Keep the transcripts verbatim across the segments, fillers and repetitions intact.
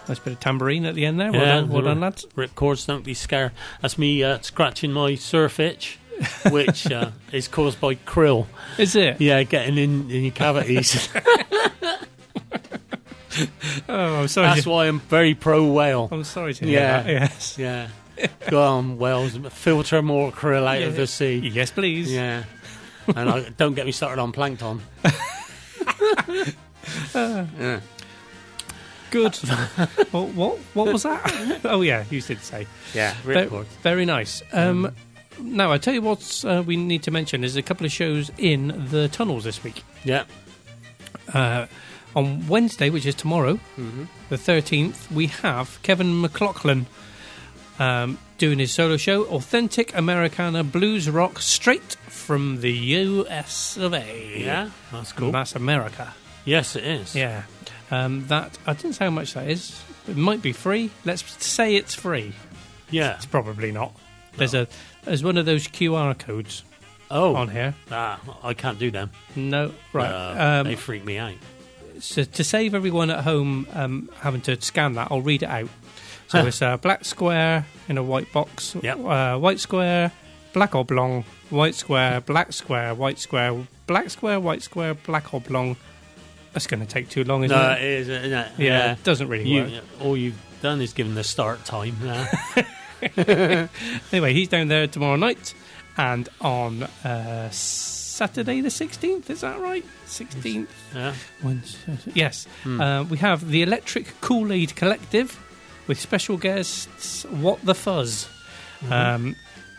Nice bit of tambourine at the end there. Well yeah, done, well done, lads. Rip chords, don't be scared. That's me uh, scratching my surf itch, which uh, is caused by krill. Is it? Yeah, getting in, in your cavities. Oh, I'm sorry. That's to, why I'm very pro whale. I'm sorry to hear Yeah. that. Yes. Yeah. Go on, whales. Filter more krill out Yeah. of the sea. Yes, please. Yeah. And I, don't get me started on plankton. yeah. Good. well, what What was that? Oh, yeah, you did say. Yeah, Ve- rip very nice. Um, now, I tell you what uh, we need to mention is a couple of shows in the tunnels this week. Yeah. Uh, on Wednesday, which is tomorrow, Mm-hmm. the thirteenth, we have Kevin McLaughlin um, doing his solo show, Authentic Americana Blues Rock, straight from the U S of A. Yeah, that's And cool. that's America. Yes, it is. Yeah. Um, that I didn't say how much that is. It might be free. Let's say it's free. Yeah. It's probably not. There's a there's one of those Q R codes Oh. on here. Ah, I can't do them. No, right. Uh, um, they freak me out. So to save everyone at home um, having to scan that, I'll read it out. So it's a black square in a white box, Yep. uh, white square, black oblong, white square, black square, white square, black square, white square, black oblong. That's going to take too long, isn't No, it? it is. Isn't it? Yeah, it doesn't really You, work. all you've done is given the start time. Now. Anyway, he's down there tomorrow night, and on uh, Saturday the sixteenth, is that right? sixteenth? yeah. Wednesday. Yes. Hmm. Uh, we have the Electric Kool-Aid Collective with special guests What the Fuzz. Mm-hmm. Um,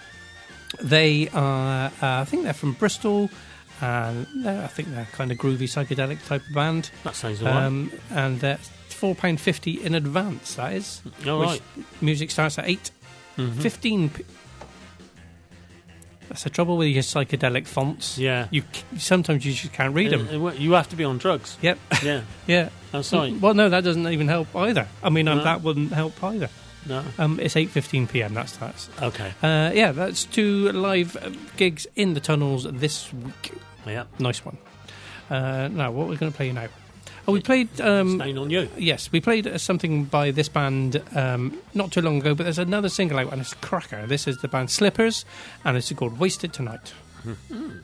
they are, uh, I think they're from Bristol, and they're, I think they're kind of groovy psychedelic type of band. That sounds alright. Um, and they're four pounds fifty in advance, that is. All which right. music starts at eight. Mhm. fifteen. P- That's the trouble with your psychedelic fonts. Yeah. You c- sometimes you just can't read them. Uh, uh, You have to be on drugs. Yep. Yeah. Yeah. That's right. Well, no, that doesn't even help either. I mean, um, No. that wouldn't help either. No. Um, it's eight fifteen p.m. That's that's. Okay. Uh, yeah, that's two live uh, gigs in the tunnels this week. Yeah. Nice one. Uh, now, what we're going to play now? Oh, we played. Um, Staying on you. yes, we played uh, something by this band um, not too long ago, but there's another single out and it's a cracker. This is the band Slippers, and it's called "Wasted Tonight."